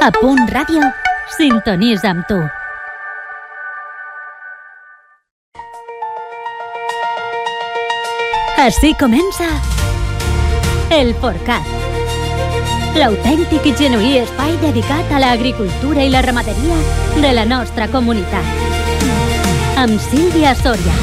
A Punt Ràdio, sintonitza amb tu. Així comença El Forcat, l'autèntic i genuí espai dedicat a l'agricultura i la ramaderia de la nostra comunitat. Amb Sílvia Soria.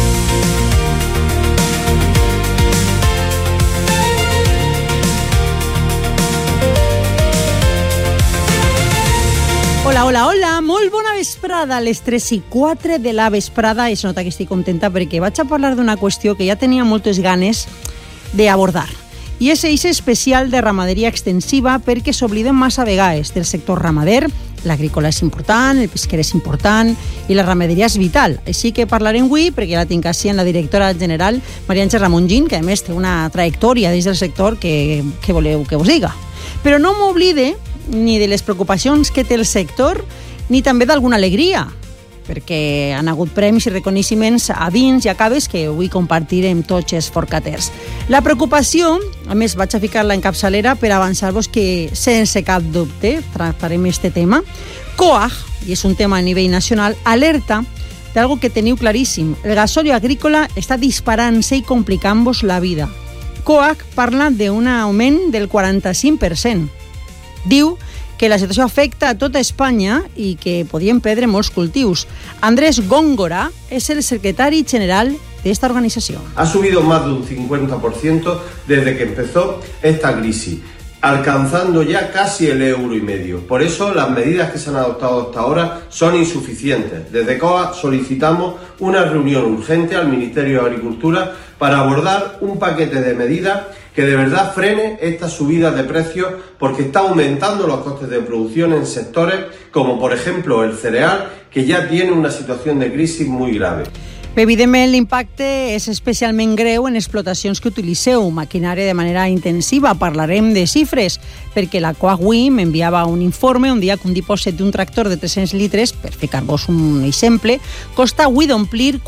Hola, molt bona vesprada. A les 3:04 de la vesprada es nota que estic contenta perquè vaig a parlar d'una qüestió que ja tenia moltes ganes d'abordar. I és eix especial de ramaderia extensiva perquè s'obliden massa vegades del sector ramader. L'agrícola és important, el pesquer és important i la ramaderia és vital. Així que parlarem avui, perquè ja la tinc així en la directora general, Maria Àngels Ramongín, que a més té una trajectòria dins del sector que voleu que us diga. Però no m'oblide ni de les preocupacions que té el sector, ni també d'alguna alegria, perquè han hagut premis i reconeixements a dins i a caves que vull compartir amb tots els forcaters. La preocupació, a més vaig a ficar-la en capçalera per avançar-vos que sense cap dubte tractarem este tema. COAG, i és un tema a nivell nacional, alerta d'algo que teniu claríssim. El gasoli agrícola està disparant-se i complicant-vos la vida. COAG parla d'un augment del 45%. Diu que la situació afecta a tota Espanya i que podien perdre molts cultius. Andrés Góngora és el secretari general de esta organización. Ha subido más de un 50% desde que empezó esta crisis, alcanzando ya casi el €1,5. Por eso las medidas que se han adoptado hasta ahora son insuficientes. Desde COAG solicitamos una reunión urgente al Ministerio de Agricultura para abordar un paquete de medidas que de verdad frene esta subida de precios, porque está aumentando los costes de producción en sectores como por ejemplo el cereal, que ya tiene una situación de crisis muy grave. Evidentment, l'impacte és especialment greu en explotacions que utilitzeu maquinària de manera intensiva. Parlarem de xifres, perquè la COAG avui m'enviava un informe on dia que un dipòsit d'un tractor de 300 litres, per ficar-vos un exemple, costa avui d'omplir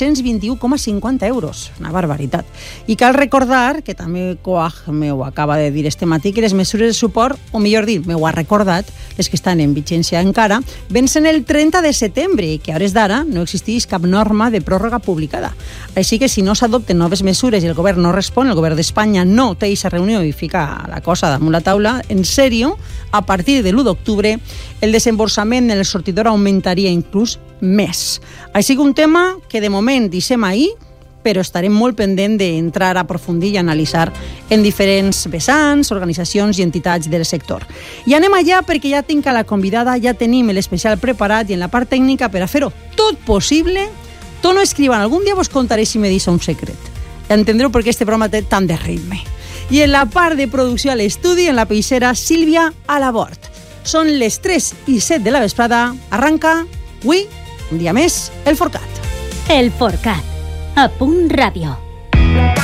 421,50 euros. Una barbaritat. I cal recordar, que també COAG m'ho acaba de dir este matí, que les mesures de suport, o millor dir, m'ho ha recordat, les que estan en vigència encara, vencen el 30 de setembre i que a hores d'ara no existeix cap norma de pròrroga publicada. Així que si no s'adopten noves mesures i el govern no respon, el govern d'Espanya no té aquesta reunió i fica la cosa damunt la taula, en sèrio, a partir de l'1 d'octubre el desemborsament en el sortidor augmentaria inclús més. Així que un tema que de moment deixem ahir, però estarem molt pendent d'entrar a aprofundir i analitzar en diferents vessants, organitzacions i entitats del sector. I anem allà perquè ja tinc a la convidada, ja tenim l'especial preparat i en la part tècnica per a fer-ho tot possible. Tono escriban, algun dia vos contaré si me deixa un secret. Entendreu per què este programa té tant de ritme. I en la part de producció a l'estudi, en la peixera, Sílvia a la bord. Són les 3:07 de la vesprada. Arranca, avui, un dia més, El Forcat. El Forcat, a Punt Ràdio.